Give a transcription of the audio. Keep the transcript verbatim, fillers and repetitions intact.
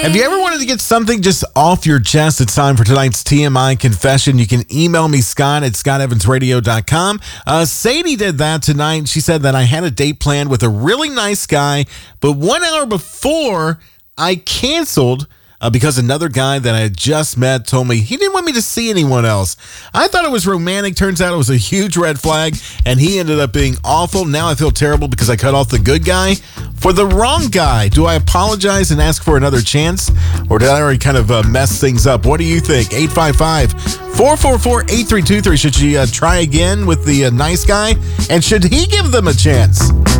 Have you ever wanted to get something just off your chest? It's time for tonight's T M I confession. You can email me, Scott, at scott evans radio dot com. Uh, Sadie did that tonight. She said that I had a date planned with a really nice guy, but one hour before I canceled uh, because another guy that I had just met told me he didn't want me to see anyone else. I thought it was romantic. Turns out it was a huge red flag, and he ended up being awful. Now I feel terrible because I cut off the good guy for the wrong guy. Do I apologize and ask for another chance, or did I already kind of uh, mess things up? What do you think? eight five five, four four four, eight three two three. Should she uh, try again with the uh, nice guy, and should he give them a chance?